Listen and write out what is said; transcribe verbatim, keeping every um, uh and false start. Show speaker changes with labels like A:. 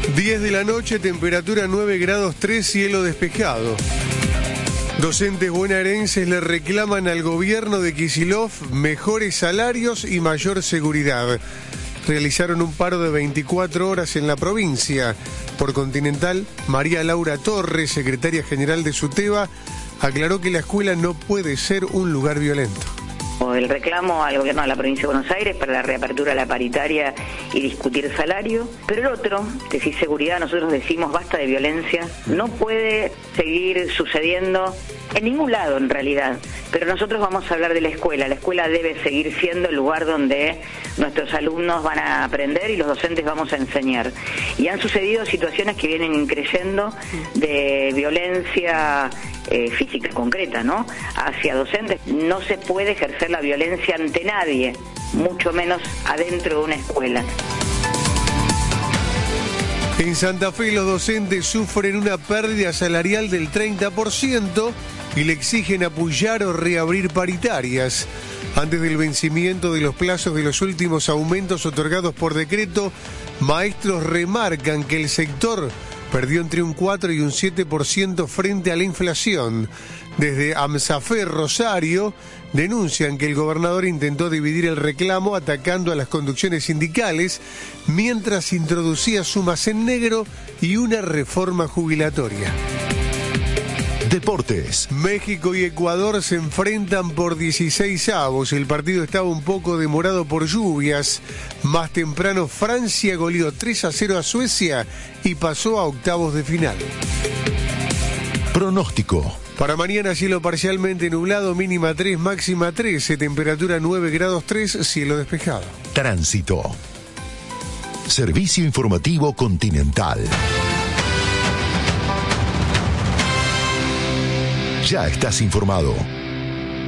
A: diez de la noche, temperatura nueve grados tres, cielo despejado. Docentes bonaerenses le reclaman al gobierno de Kicillof mejores salarios y mayor seguridad. Realizaron un paro de veinticuatro horas en la provincia. Por Continental, María Laura Torres, secretaria general de SUTEBA, aclaró que la escuela no puede ser un lugar violento.
B: El reclamo al gobierno de la provincia de Buenos Aires para la reapertura de la paritaria y discutir salario. Pero el otro, decir seguridad, nosotros decimos basta de violencia. No puede seguir sucediendo en ningún lado en realidad. Pero nosotros vamos a hablar de la escuela. La escuela debe seguir siendo el lugar donde nuestros alumnos van a aprender y los docentes vamos a enseñar. Y han sucedido situaciones que vienen increyendo de violencia eh, física concreta, ¿no? Hacia docentes. No se puede ejercer la violencia ante nadie, mucho menos adentro de una escuela.
A: En Santa Fe los docentes sufren una pérdida salarial del treinta por ciento y le exigen apoyar o reabrir paritarias. Antes del vencimiento de los plazos de los últimos aumentos otorgados por decreto, maestros remarcan que el sector perdió entre un cuatro y un siete por ciento frente a la inflación. Desde AMSAFE Rosario denuncian que el gobernador intentó dividir el reclamo atacando a las conducciones sindicales mientras introducía sumas en negro y una reforma jubilatoria.
C: Deportes.
A: México y Ecuador se enfrentan por dieciséis avos. El partido estaba un poco demorado por lluvias. Más temprano, Francia goleó tres a cero a Suecia y pasó a octavos de final.
C: Pronóstico.
A: Para mañana, cielo parcialmente nublado, mínima tres, máxima trece, temperatura nueve grados tres, cielo despejado.
C: Tránsito. Servicio informativo Continental. Ya estás informado.